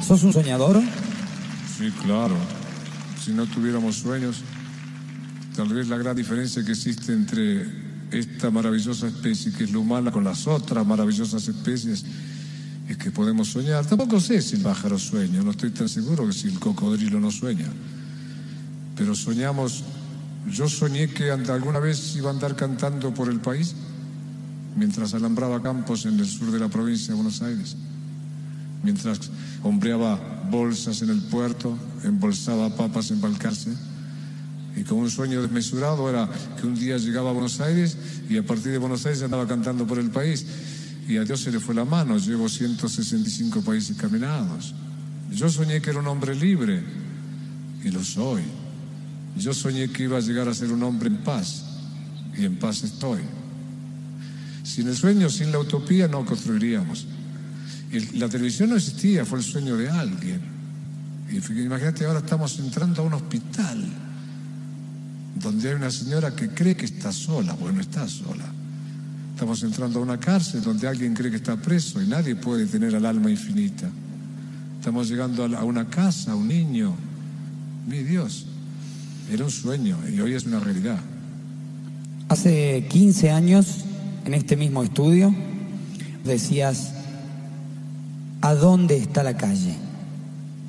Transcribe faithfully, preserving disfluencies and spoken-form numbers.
¿Sos un soñador? Sí, claro. Si no tuviéramos sueños, tal vez la gran diferencia que existe entre esta maravillosa especie que es la humana con las otras maravillosas especies es que podemos soñar. Tampoco sé si el pájaro sueña, no estoy tan seguro que si el cocodrilo no sueña. Pero soñamos. Yo soñé que alguna vez iba a andar cantando por el país mientras alambraba campos en el sur de la provincia de Buenos Aires, mientras hombreaba bolsas en el puerto, embolsaba papas en Balcarce, y como un sueño desmesurado era que un día llegaba a Buenos Aires y a partir de Buenos Aires andaba cantando por el país, y a Dios se le fue la mano. Llevo ciento sesenta y cinco países caminados. Yo soñé que era un hombre libre, y lo soy. Yo soñé que iba a llegar a ser un hombre en paz, y en paz estoy. Sin el sueño, sin la utopía, no construiríamos. Y la televisión no existía, fue el sueño de alguien. Y imagínate, ahora estamos entrando a un hospital donde hay una señora que cree que está sola, porque no está sola. Estamos entrando a una cárcel donde alguien cree que está preso y nadie puede tener al alma infinita. Estamos llegando a una casa, a un niño. Mi Dios, era un sueño y hoy es una realidad. Hace quince años, en este mismo estudio, decías: ¿a dónde está la calle?